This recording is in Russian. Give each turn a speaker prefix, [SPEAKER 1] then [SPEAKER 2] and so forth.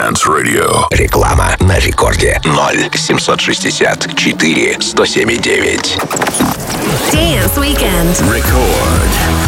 [SPEAKER 1] Dance Radio.
[SPEAKER 2] Реклама на рекорде. 0-764-107-9.
[SPEAKER 3] Dance Weekend.
[SPEAKER 1] Record.